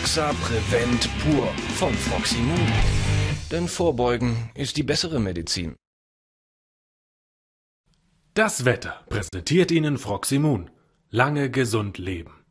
Doxa Prevent Pur von Froximum. Denn Vorbeugen ist die bessere Medizin. Das Wetter präsentiert Ihnen Froximum. Lange gesund leben.